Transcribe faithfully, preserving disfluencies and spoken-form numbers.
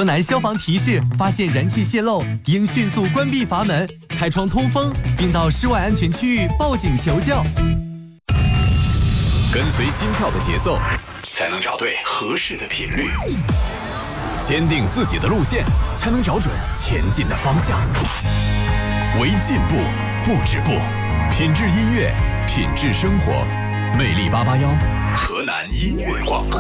河南消防提示：发现燃气泄漏，应迅速关闭阀门，开窗通风，并到室外安全区域报警求救。 跟随心跳的节奏，才能找对合适的频率；坚定自己的路线，才能找准前进的方向。为进步不止步，品质音乐，品质生活。魅力八八幺，河南音乐广播。